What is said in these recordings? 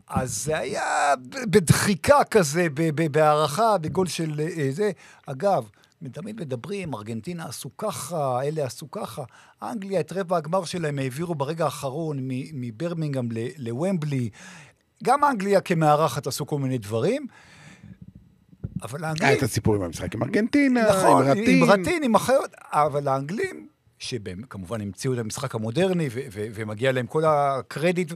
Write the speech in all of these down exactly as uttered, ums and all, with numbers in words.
אז זה היה בדחיקה כזה, בהערכה, בגול של זה. אגב, תמיד מדברים, ארגנטינה עשו ככה, אלה עשו ככה. אנגליה, את רבע הגמר שלהם העבירו ברגע האחרון מברמינגהאם לוומבלי. גם אנגליה כמארחת עשו כל מיני דברים. אבל האנגלים... היה את הסיפור עם המשחק עם ארגנטינה, נכון, עם רטין. עם רטין, עם אחיות. אבל האנגלים, שכמובן המציאו את המשחק המודרני, ומגיע להם כל הקרדיט...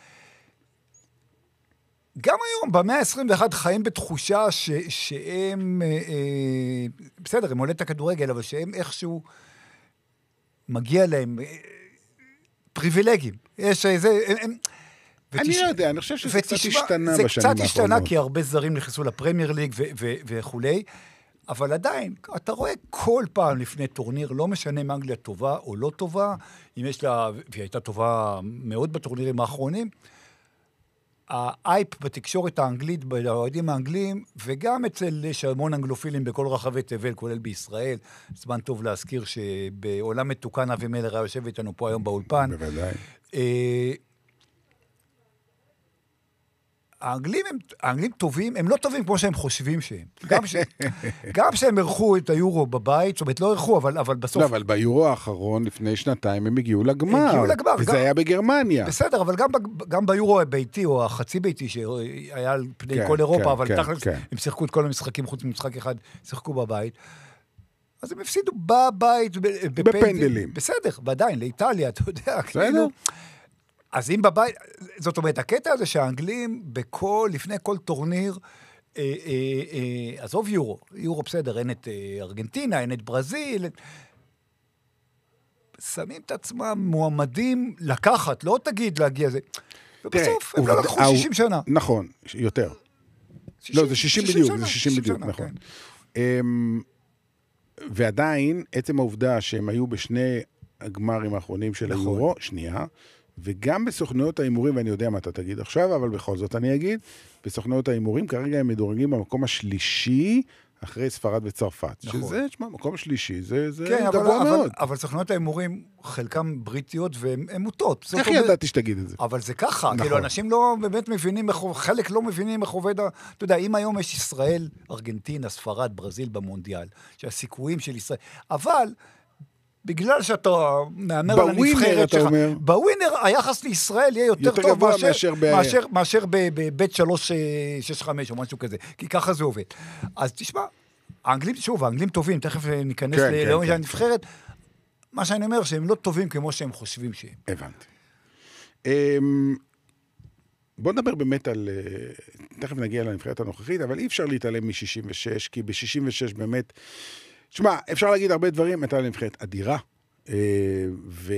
גם היום, במאה ה-עשרים ואחת, חיים בתחושה ש, שהם, אה, אה, בסדר, הם עולים את הכדורגל, אבל שהם איכשהו מגיע להם אה, פריבילגים. יש איזה... הם, הם, אני ותש... לא יודע, אני חושב שזה ותשמע, קצת השתנה בשנים האחרונות. זה קצת השתנה, כי הרבה זרים נכנסו לפרמייר ליג ו- ו- וכולי, אבל עדיין, אתה רואה כל פעם לפני טורניר, לא משנה אם אנגליה טובה או לא טובה, אם יש לה, והיא הייתה טובה מאוד בטורנירים האחרונים, האייפ בתקשורת האנגלית, באוהדים האנגלים, וגם אצל המון אנגלופילים בכל רחבי תבל, כולל בישראל. זמן טוב להזכיר שבעולם מתוקן אבי מלר היה יושב איתנו פה היום באולפן. בוודאי. האנגלים הם, האנגלים טובים, הם לא טובים כמו שהם חושבים שהם. גם, ש, גם שהם ערכו את היורו בבית, זאת אומרת, לא ערכו, אבל, אבל בסוף... לא, אבל ביורו האחרון, לפני שנתיים, הם הגיעו לגמר. הגיעו לגמר. וזה גם, היה בגרמניה. בסדר, אבל גם, גם ביורו הביתי, או החצי ביתי, שהיה על פני כן, כל אירופה, כן, אבל כן, תכלס, כן. הם שיחקו את כל המשחקים, חוץ ממשחק אחד, שיחקו בבית. אז הם הפסידו בבית, בפנדלים. בסדר, ועדיין, לאיטליה, אתה יודע, כאילו... אז אם בבית, זאת אומרת, הקטע הזה שהאנגלים בכל, לפני כל טורניר, אה, אה, אה, עזוב יורו, יורו בסדר, אין את אה, ארגנטינה, אין את ברזיל, שמים את עצמם מועמדים לקחת, לא תגיד להגיע זה, ובסוף הם לא לקחו שישים שנה. נכון, יותר. לא, זה שישים בדיוק, זה שישים בדיוק, נכון. ועדיין, עצם העובדה שהם היו בשני הגמרים האחרונים של היורו, שנייה, וגם בסוכנויות האימורים, ואני יודע מה אתה תגיד עכשיו, אבל בכל זאת אני אגיד, בסוכנויות האימורים כרגע הם מדורגים במקום השלישי, אחרי ספרד וצרפת. נכון. שזה, שמה, מקום השלישי, זה, זה כן, גבוה אבל, מאוד. אבל, אבל סוכנויות האימורים, חלקם בריטיות והן מוטות. איך ידעתי שתגיד את זה? אבל זה ככה, נכון. כאילו אנשים לא באמת מבינים, חלק לא מבינים איך עובד, אתה יודע, אם היום יש ישראל, ארגנטינה, ספרד, ברזיל במונדיאל, שהסיכויים של ישראל, אבל... בגלל שאתה מאמר על הנבחרת שלך, בווינר היחס לישראל יהיה יותר, יותר טוב מאשר, מאשר, ב... מאשר, מאשר בבית שלוש שש חמש או משהו כזה, כי ככה זה עובד. אז תשמע, האנגלים, שוב, האנגלים טובים, תכף ניכנס כן, לעומק כן, הנבחרת, כן. מה שאני אומר, שהם לא טובים כמו שהם חושבים שהם. הבנתי. בוא נדבר באמת על, תכף נגיע לנבחרת הנוכחית, אבל אי אפשר להתעלם מ-שישים ושש, כי ב-שישים ושש באמת, תשמע, אפשר להגיד הרבה דברים, הייתה לנבחרת אדירה, ואתה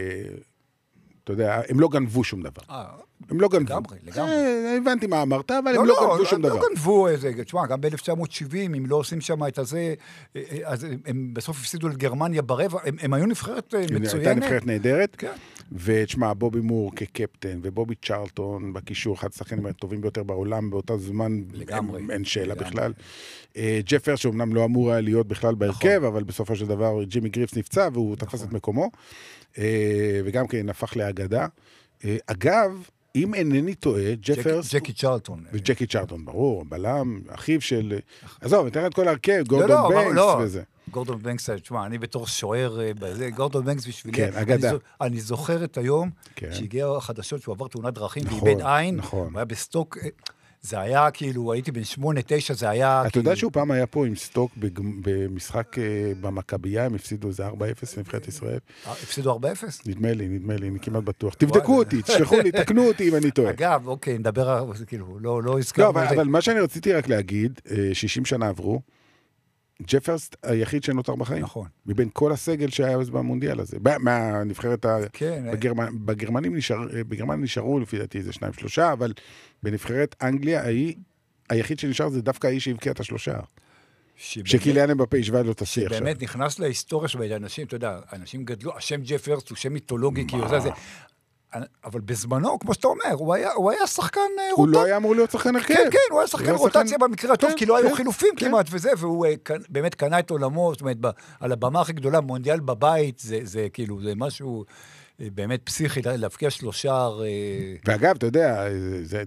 יודע, הם לא גנבו שום דבר. הם לא גנבו. לגמרי, לגמרי. הבנתי מה אמרת, אבל הם לא גנבו שום דבר. לא גנבו איזה, תשמע, גם ב-אלף תשע מאות שבעים, אם לא עושים שם את הזה, אז הם בסוף הפסידו לגרמניה ברבע, הם היו נבחרת מצוינת. הייתה נבחרת נהדרת. כן. ותשמע, בובי מור כקפטן, ובובי צ'רלטון בקישור, אחד השחקנים הטובים ביותר בעולם, באותה זמן אין שאלה בכלל. ג'פר, שאומנם לא אמור היה להיות בכלל בהרכב, אבל בסופו של דבר ג'ימי גריפס נפצע, והוא תפס את מקומו, וגם כן הפך להגדה. אגב, אם אינני טועה, ג'פרס... ג'קי צ'רלטון. וג'קי צ'רלטון, ברור, בלם, אחיו של... עזוב, נתן את כל הרכב, גורדון בנקס וזה. גורדון בנקס, תשמע, אני בתור שוער, גורדון בנקס בשבילי, כן, אגדה. אני זוכר את היום שהגיע החדשות שהוא עבר תאונת דרכים, ואיבד עין, הוא היה בסטוק, זה היה כאילו, הייתי בן שמונה, תשע, זה היה... אתה יודע שהוא פעם היה פה עם סטוק במשחק במכבייה, הם הפסידו איזה ארבע אפס לנבחרת ישראל. הפסידו ארבע אפס? נדמה לי, נדמה לי, אני כמעט בטוח. תבדקו אותי, תשלחו לי, תקנו אותי אם אני טועה. אגב, אוקיי, נדבר, כאילו, לא הזכרנו. לא, אבל מה שאני רציתי רק להגיד, שישים שנה עברו, ג'פרס היחיד שנותר בחיים. נכון. מבין כל הסגל שהיה במונדיאל הזה. מהנבחרת בגרמנים נשארו לפי דעתי איזה שניים שלושה, אבל בנבחרת אנגליה היחיד שנשאר זה דווקא האיש שהבקיע את השלושה. שקיליאן אמבפה השווה לו את השיא עכשיו. שבאמת נכנס להיסטוריה של אנשים, אתה יודע, אנשים גדלו, השם ג'פרס הוא שם מיתולוגי, כי הוא זה, אבל בזמנו, כמו שאתה אומר, הוא היה, הוא היה שחקן רוטציה. הוא לא היה אמור להיות שחקן הרכב. כן, כן, הוא היה שחקן רוטציה במקרה הטוב, כי לא היו חילופים כמעט וזה, והוא באמת קנה את עולמו, זאת אומרת, על הבמה הכי גדולה, מונדיאל בבית, זה כאילו, זה משהו באמת פסיכי, להפקיע שלושה... ואגב, אתה יודע, זה